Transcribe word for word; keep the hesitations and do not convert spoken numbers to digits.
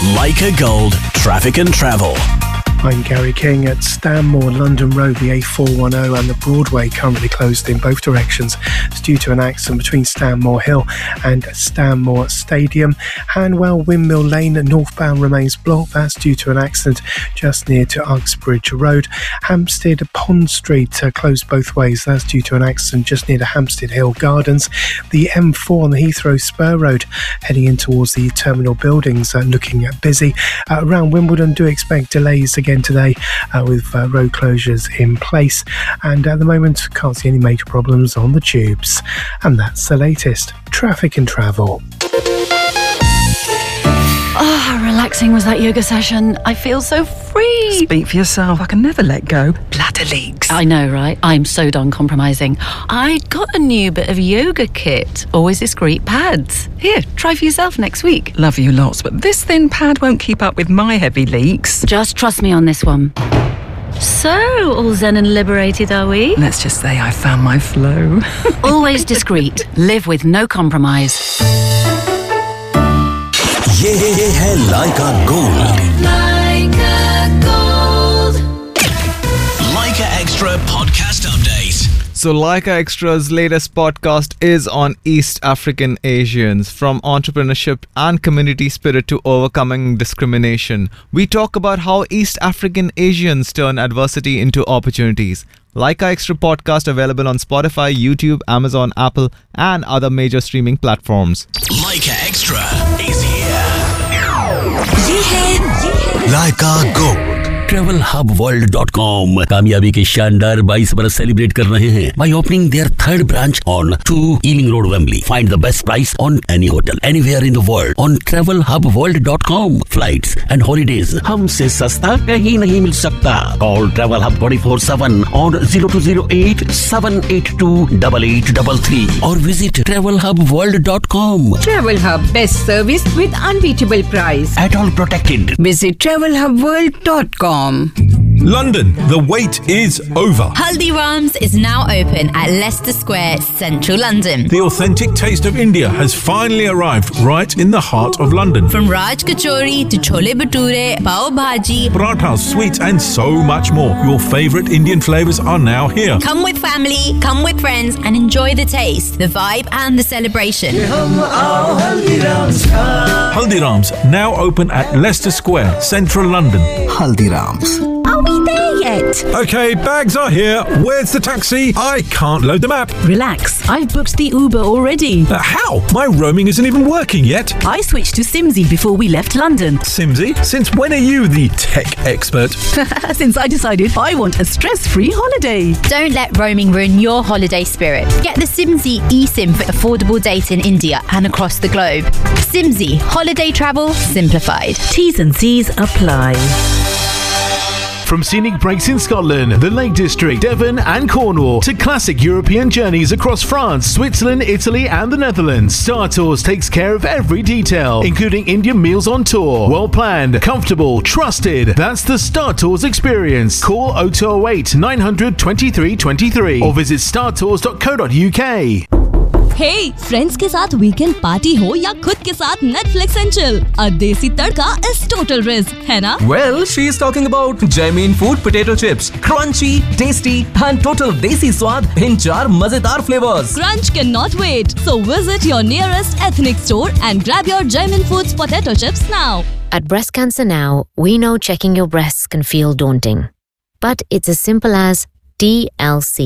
Leica Gold Traffic and Travel. I'm Gary King at Stanmore London Road. The A four ten and the Broadway currently closed in both directions. It's due to an accident between Stanmore Hill and Stanmore Stadium. Hanwell Windmill Lane northbound remains blocked. That's due to an accident just near to Uxbridge Road. Hampstead Pond Street uh, closed both ways. That's due to an accident just near to Hampstead Hill Gardens. The M four on the Heathrow Spur Road heading in towards the terminal buildings uh, looking uh, busy. Uh, around Wimbledon, do expect delays again today uh, with uh, road closures in place, and at the moment can't see any major problems on the tubes. And that's the latest traffic and travel. Oh, how relaxing was that yoga session? I feel so free. Speak for yourself. I can never let go. Bladder leaks. I know, right? I'm so done compromising. I got a new bit of yoga kit. Always discreet pads. Here, try for yourself next week. Love you lots, but this thin pad won't keep up with my heavy leaks. Just trust me on this one. So, all zen and liberated, are we? Let's just say I found my flow. Always discreet. Live with no compromise. ये ये है Leica Gold. Leica Gold. Leica Extra podcast update. So Leica Extra's latest podcast is on East African Asians, from entrepreneurship and community spirit to overcoming discrimination. We talk about how East African Asians turn adversity into opportunities. Leica Extra podcast available on Spotify, YouTube, Amazon, Apple and other major streaming platforms. Leica Extra is here. ये है Leica Gold. Travel hub world dot com कामयाबी के शानदार बाईस बरस celebrate कर रहे हैं by opening their third branch on two Ealing Road, Wembley. Find the best price on any hotel anywhere in the world on travel hub world dot com. Flights and holidays हमसे सस्ता कहीं नहीं मिल सकता. Call Travel Hub twenty-four seven on zero two zero eight seven eight two eight eight three three or visit travel hub world dot com. Travel Hub, best service with unbeatable price. At all protected. Visit travel hub world dot com. London, the wait is over. Haldiram's is now open at Leicester Square, central London. The authentic taste of India has finally arrived right in the heart of London. From Raj Kachori to Chole Bhature, Pav Bhaji, parathas, sweets and so much more. Your favourite Indian flavours are now here. Come with family, come with friends and enjoy the taste, the vibe and the celebration. Haldiram's, now open at Leicester Square, central London. Haldiram's. Are we there yet? Okay, bags are here. Where's the taxi? I can't load the map. Relax, I've booked the Uber already. Uh, how? My roaming isn't even working yet. I switched to Simsy before we left London. Simsy? Since when are you the tech expert? Since I decided I want a stress-free holiday. Don't let roaming ruin your holiday spirit. Get the Simsy eSIM for affordable data in India and across the globe. Simsy, holiday travel simplified. T's and C's apply. From scenic breaks in Scotland, the Lake District, Devon and Cornwall, to classic European journeys across France, Switzerland, Italy and the Netherlands, Star Tours takes care of every detail, including Indian meals on tour. Well planned, comfortable, trusted. That's the Star Tours experience. Call oh two oh eight nine hundred twenty-three twenty-three or visit star tours dot co dot u k. Hey, friends के साथ weekend party हो या खुद के साथ Netflix and chill, अ देसी तड़का is total risk, है ना? Well, she is talking about Jamin Food potato chips, crunchy, tasty, and total desi स्वाद in चार मजेदार flavors. Crunch cannot wait, so visit your nearest ethnic store and grab your Jamin Foods potato chips now. At Breast Cancer Now, we know checking your breasts can feel daunting, but it's as simple as T L C.